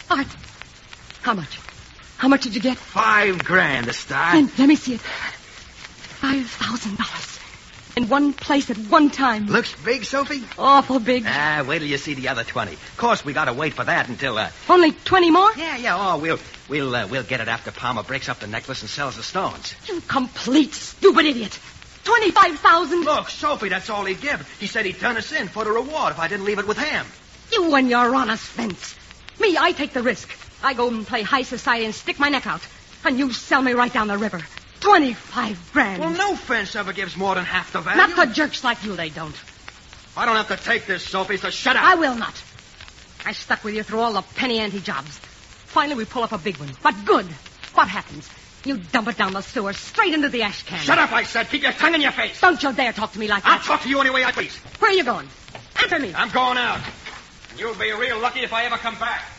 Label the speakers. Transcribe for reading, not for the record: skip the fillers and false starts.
Speaker 1: Art, how much? How much did you get?
Speaker 2: $5,000 to start.
Speaker 1: Then let me see it. $5,000. In one place at one time.
Speaker 2: Looks big, Sophie?
Speaker 1: Awful big.
Speaker 2: Wait till you see the other 20. Of course, we gotta wait for that until,
Speaker 1: Only 20 more?
Speaker 2: Yeah. Oh, we'll get it after Palmer breaks up the necklace and sells the stones.
Speaker 1: You complete stupid idiot. 25,000.
Speaker 2: Look, Sophie, that's all he'd give. He said he'd turn us in for the reward if I didn't leave it with him.
Speaker 1: You and your honest fence. Me, I take the risk. I go and play high society and stick my neck out. And you sell me right down the river. $25,000.
Speaker 2: Well, no fence ever gives more than half the value.
Speaker 1: Not for jerks like you, they don't.
Speaker 2: I don't have to take this, Sophie, so shut up.
Speaker 1: I will not. I stuck with you through all the penny ante jobs. Finally, we pull up a big one. But good. What happens? You dump it down the sewer, straight into the ash can.
Speaker 2: Shut up, I said. Keep your tongue in your face.
Speaker 1: Don't you dare talk to me like that.
Speaker 2: I'll talk to you any way I please.
Speaker 1: Where are you going? Answer me.
Speaker 2: I'm going out. You'll be real lucky if I ever come back.